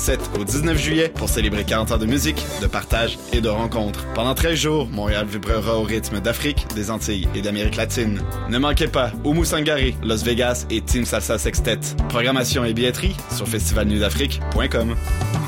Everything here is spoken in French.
7 au 19 juillet pour célébrer 40 ans de musique, de partage et de rencontres. Pendant 13 jours, Montréal vibrera au rythme d'Afrique, des Antilles et d'Amérique latine. Ne manquez pas Oumou Sangare, Las Vegas et Team Salsa Sextet. Programmation et billetterie sur festivalnudafrique.com.